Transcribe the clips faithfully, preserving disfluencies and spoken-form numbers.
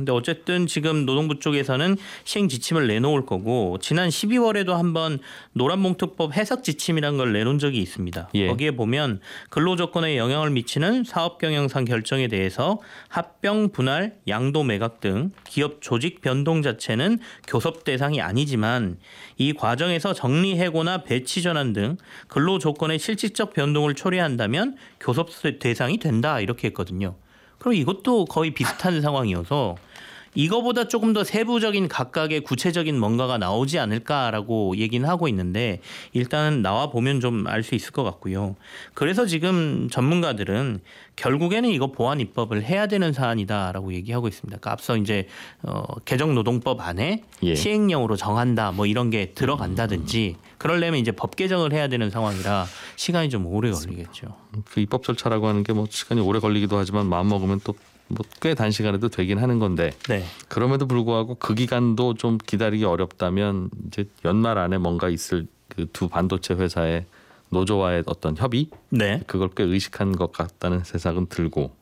근데 어쨌든 지금 노동부 쪽에서는 시행 지침을 내놓을 거고 지난 십이월에도 한번 노란봉투법 해석 지침이란 걸 내놓은 적이 있습니다. 예. 거기에 보면 근로조건에 영향을 미치는 사업경영상 결정에 대해서 합병, 분할, 양도 매각 등 기업 조직 변동 자체는 교섭 대상이 아니지만 이 과정에서 정리해고나 배치 전환 등 근로조건의 실질적 변동을 초래한다면 교섭 대상이 된다 이렇게 했거든요. 그럼 이것도 거의 비슷한 상황이어서 이거보다 조금 더 세부적인 각각의 구체적인 뭔가가 나오지 않을까라고 얘기는 하고 있는데 일단은 나와 보면 좀 알 수 있을 것 같고요. 그래서 지금 전문가들은 결국에는 이거 보완 입법을 해야 되는 사안이다라고 얘기하고 있습니다. 그러니까 앞서 이제 어, 개정노동법 안에 예. 시행령으로 정한다 뭐 이런 게 들어간다든지 그러려면 이제 법 개정을 해야 되는 상황이라 시간이 좀 오래 걸리겠죠. 그 입법 절차라고 하는 게 뭐 시간이 오래 걸리기도 하지만 마음 먹으면 또 뭐 꽤 단시간에도 되긴 하는 건데 네. 그럼에도 불구하고 그 기간도 좀 기다리기 어렵다면 이제 연말 안에 뭔가 있을 그 두 반도체 회사의 노조와의 어떤 협의 네. 그걸 꽤 의식한 것 같다는 생각은 들고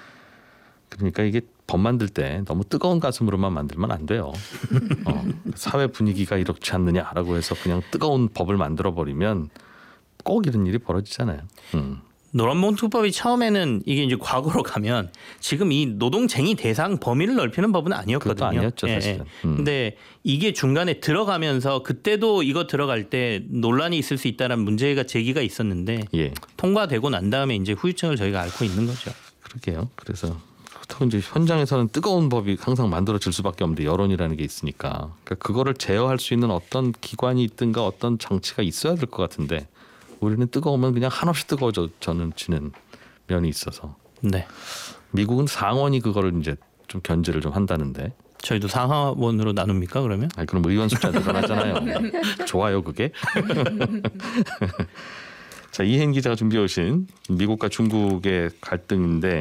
그러니까 이게 법 만들 때 너무 뜨거운 가슴으로만 만들면 안 돼요. 어, 사회 분위기가 이렇지 않느냐라고 해서 그냥 뜨거운 법을 만들어 버리면 꼭 이런 일이 벌어지잖아요. 음. 노란봉투법이 처음에는 이게 이제 과거로 가면 지금 이 노동쟁의 대상 범위를 넓히는 법은 아니었거든요. 그것도 아니었죠, 사실은. 음. 근데 이게 중간에 들어가면서 그때도 이거 들어갈 때 논란이 있을 수 있다는 문제가 제기가 있었는데 예. 통과되고 난 다음에 이제 후유증을 저희가 앓고 있는 거죠. 그러게요. 그래서 그렇다고 이제 현장에서는 뜨거운 법이 항상 만들어질 수밖에 없는데 여론이라는 게 있으니까 그러니까 그거를 제어할 수 있는 어떤 기관이 있든가 어떤 장치가 있어야 될 것 같은데 우리는 뜨거우면 그냥 한없이 뜨거워져 저는 지는 면이 있어서. 네. 미국은 상원이 그거를 이제 좀 견제를 좀 한다는데. 저희도 상하원으로 나눕니까 그러면? 아니 그럼 의원 숫자 늘어나잖아요. 좋아요 그게. 자 이혜인 기자가 준비해 오신 미국과 중국의 갈등인데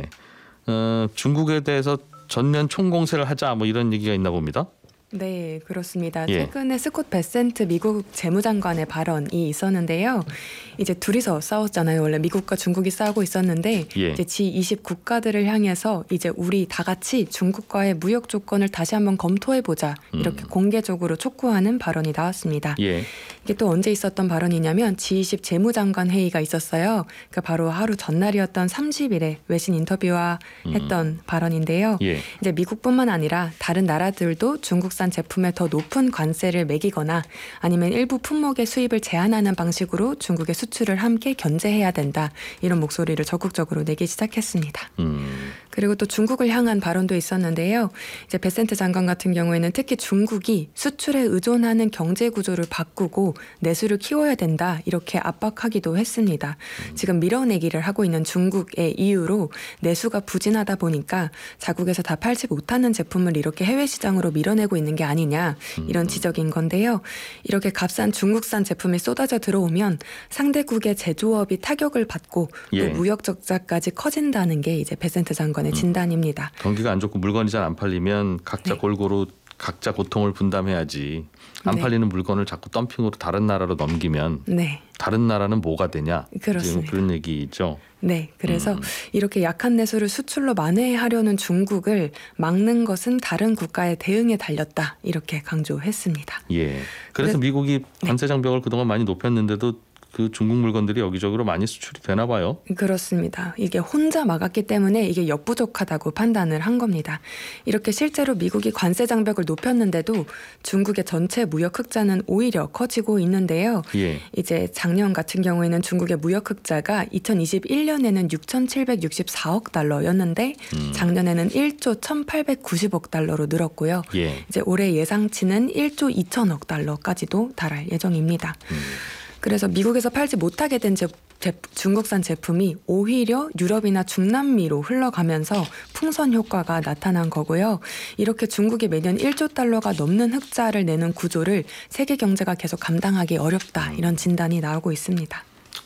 어, 중국에 대해서 전면 총공세를 하자 뭐 이런 얘기가 있나 봅니다. 네, 그렇습니다. 예. 최근에 스콧 베센트 미국 재무장관의 발언이 있었는데요. 이제 둘이서 싸웠잖아요. 원래 미국과 중국이 싸우고 있었는데 예. 이제 지 이십 국가들을 향해서 이제 우리 다 같이 중국과의 무역 조건을 다시 한번 검토해 보자 이렇게 음. 공개적으로 촉구하는 발언이 나왔습니다. 예. 이게 또 언제 있었던 발언이냐면 지 이십 재무장관 회의가 있었어요. 그 바로 하루 전날이었던 삼십 일에 외신 인터뷰와 했던 음. 발언인데요. 예. 이제 미국뿐만 아니라 다른 나라들도 중국산 제품에 더 높은 관세를 매기거나 아니면 일부 품목의 수입을 제한하는 방식으로 중국의 수출을 함께 견제해야 된다. 이런 목소리를 적극적으로 내기 시작했습니다. 음. 그리고 또 중국을 향한 발언도 있었는데요. 이제 베센트 장관 같은 경우에는 특히 중국이 수출에 의존하는 경제 구조를 바꾸고 내수를 키워야 된다. 이렇게 압박하기도 했습니다. 음. 지금 밀어내기를 하고 있는 중국의 이유로 내수가 부진하다 보니까 자국에서 다 팔지 못하는 제품을 이렇게 해외 시장으로 밀어내고 있는 게 아니냐. 이런 지적인 건데요. 이렇게 값싼 중국산 제품이 쏟아져 들어오면 상대국의 제조업이 타격을 받고 예. 또 무역 적자까지 커진다는 게 이제 베센트 장관의 진단입니다. 경기가 안 좋고 물건이 잘 안 팔리면 각자 네. 골고루 각자 고통을 분담해야지. 안 네. 팔리는 물건을 자꾸 덤핑으로 다른 나라로 넘기면 네. 다른 나라는 뭐가 되냐. 그렇습니다. 지금 그런 얘기죠. 네, 그래서 음. 이렇게 약한 내수를 수출로 만회하려는 중국을 막는 것은 다른 국가의 대응에 달렸다. 이렇게 강조했습니다. 예. 그래서 그래- 미국이 관세 장벽을 그동안 많이 높였는데도 그 중국 물건들이 여기저기로 많이 수출이 되나 봐요. 그렇습니다. 이게 혼자 막았기 때문에 이게 역부족하다고 판단을 한 겁니다. 이렇게 실제로 미국이 관세 장벽을 높였는데도 중국의 전체 무역 흑자는 오히려 커지고 있는데요. 예. 이제 작년 같은 경우에는 중국의 무역 흑자가 이천이십일 년에는 육천칠백육십사억 달러였는데 음. 작년에는 일조 천팔백구십억 달러로 늘었고요. 예. 이제 올해 예상치는 일조 이천억 달러까지도 달할 예정입니다. 음. 그래서 미국에서 팔지 못하게 된 제, 제, 중국산 제품이 오히려 유럽이나 중남미로 흘러가면서 풍선 효과가 나타난 거고요. 이렇게 중국이 매년 일조 달러가 넘는 흑자를 내는 구조를 세계 경제가 계속 감당하기 어렵다. 이런 진단이 나오고 있습니다.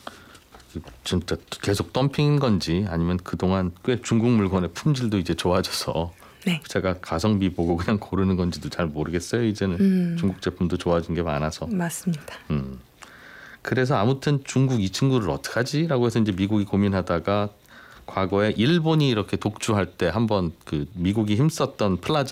진짜 계속 덤핑인 건지 아니면 그동안 꽤 중국 물건의 품질도 이제 좋아져서 네. 제가 가성비 보고 그냥 고르는 건지도 잘 모르겠어요. 이제는 음. 중국 제품도 좋아진 게 많아서. 맞습니다. 음. 그래서 아무튼 중국 이 친구를 어떡하지? 라고 해서 이제 미국이 고민하다가 과거에 일본이 이렇게 독주할 때 한번 그 미국이 힘썼던 플라자